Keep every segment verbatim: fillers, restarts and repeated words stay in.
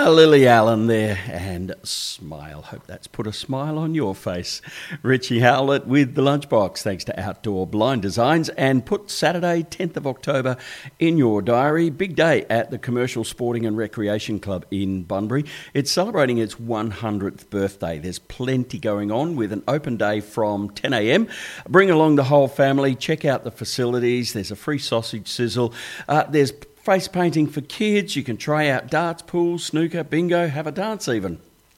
Uh, Lily Allen there, and Smile. Hope that's put a smile on your face. Richie Howlett with The Lunchbox, thanks to Outdoor Blind Designs, and put Saturday, tenth of October in your diary. Big day at the Commercial Sporting and Recreation Club in Bunbury. It's celebrating its one hundredth birthday. There's plenty going on with an open day from ten a.m. Bring along the whole family, check out the facilities. There's a free sausage sizzle. Uh, there's face painting for kids. You can try out darts, pool, snooker, bingo, have a dance even.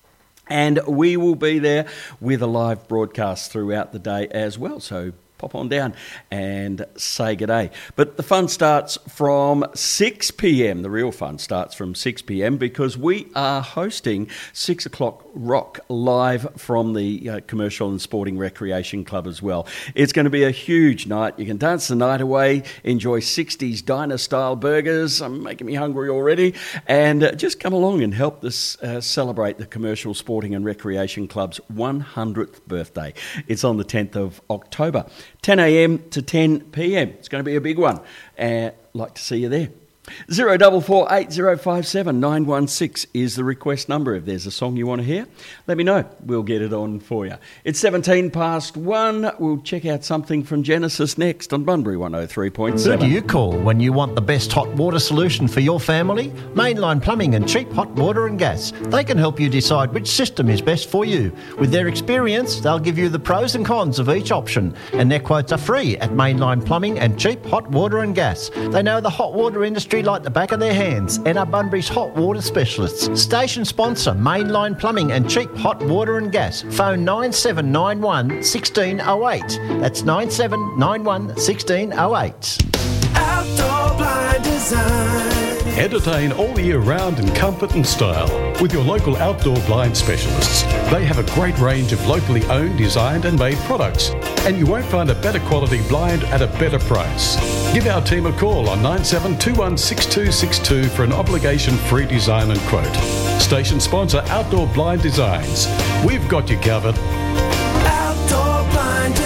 And we will be there with a live broadcast throughout the day as well. So pop on down and say good day. But the fun starts from six p.m. The real fun starts from six p.m. because we are hosting six o'clock Rock live from the uh, Commercial and Sporting Recreation Club as well. It's going to be a huge night. You can dance the night away, enjoy sixties diner-style burgers. I'm making me hungry already. And uh, just come along and help us uh, celebrate the Commercial Sporting and Recreation Club's one hundredth birthday. It's on the tenth of October. ten a.m. to ten p.m. It's going to be a big one. Uh, like to see you there. zero four four eight zero five seven nine one six is the request number. If there's a song you want to hear, let me know. We'll get it on for you. It's seventeen past one. We'll check out something from Genesis next on Bunbury one oh three point seven. Who do you call when you want the best hot water solution for your family? Mainline Plumbing and Cheap Hot Water and Gas. They can help you decide which system is best for you. With their experience, they'll give you the pros and cons of each option, and their quotes are free at Mainline Plumbing and Cheap Hot Water and Gas. They know the hot water industry like the back of their hands and are Bunbury's hot water specialists. Station sponsor Mainline Plumbing and Cheap Hot Water and Gas. Phone nine seven nine one one six oh eight. That's nine seven nine one one six oh eight. Outdoor Blind Design. Entertain all year round in comfort and style with your local outdoor blind specialists. They have a great range of locally owned, designed and made products, and you won't find a better quality blind at a better price. Give our team a call on nine seven two one six two six two for an obligation-free design and quote. Station sponsor Outdoor Blind Designs. We've got you covered. Outdoor Blind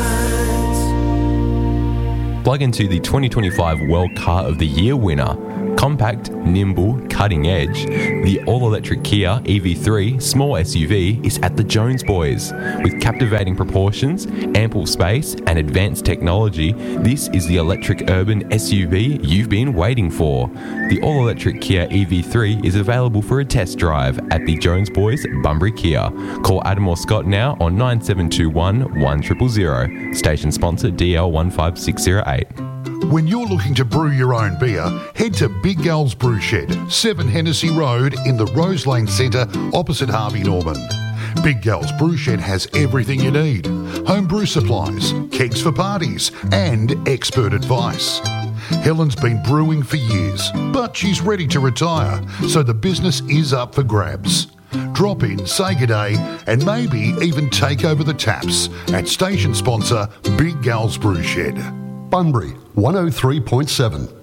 Designs. Plug into the twenty twenty-five World Car of the Year winner. Compact, nimble, cutting edge, the all-electric Kia E V three small S U V is at the Jones Boys. With captivating proportions, ample space and advanced technology, this is the electric urban S U V you've been waiting for. The all-electric Kia E V three is available for a test drive at the Jones Boys Bunbury Kia. Call Adam or Scott now on nine seven two one one zero zero zero. Station sponsor D L one five six zero eight. When you're looking to brew your own beer, head to Big Gal's Brew Shed, seven Hennessy Road in the Rose Lane Centre opposite Harvey Norman. Big Gal's Brew Shed has everything you need. Home brew supplies, kegs for parties and expert advice. Helen's been brewing for years, but she's ready to retire, so the business is up for grabs. Drop in, say good day, and maybe even take over the taps at station sponsor Big Gal's Brew Shed. Bunbury one oh three point seven.